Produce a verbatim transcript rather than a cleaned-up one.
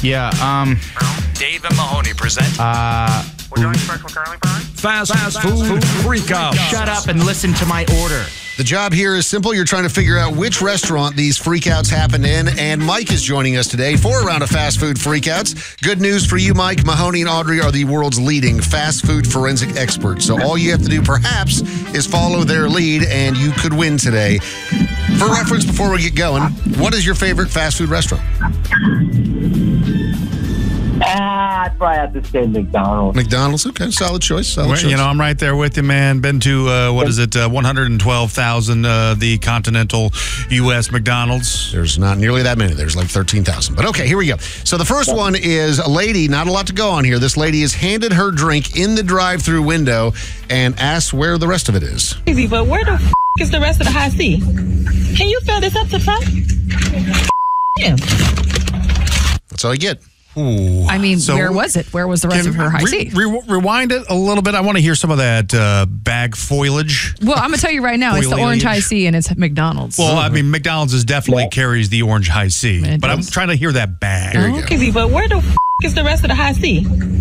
Yeah, um... Dave and Mahoney present... Uh... We're doing special curly fries? Fast, fast food freakout. Shut up and listen to my order. The job here is simple. You're trying to figure out which restaurant these freakouts happen in, and Mike is joining us today for a round of fast food freakouts. Good news for you, Mike. Mahoney and Audrey are the world's leading fast food forensic experts, so all you have to do, perhaps, is follow their lead, and you could win today. For reference, before we get going, what is your favorite fast food restaurant? Ah, I'd probably have to say McDonald's. McDonald's, okay, solid choice. Solid Well, choice. you know, I'm right there with you, man. Been to, uh, what is it, uh, one hundred twelve thousand, uh, the continental U S McDonald's. There's not nearly that many. There's like thirteen thousand. But okay, here we go. So the first one is a lady, not a lot to go on here. This lady is handed her drink in the drive-thru window and asks where the rest of it is. Easy, but where the f- is the rest of the high C? Can you fill this up to front? Yeah. That's all you get. Ooh. I mean, So, where was it? Where was the rest Can of her high re- C? re- rewind it a little bit. I want to hear some of that uh, bag foliage. Well, I'm going to tell you right now, it's the Foliage. orange high C and it's McDonald's. Well, I mean, McDonald's is definitely carries the orange high C, It but I'm does. trying to hear that bag. Here you go. Okay, but where the f- is the rest of the high C?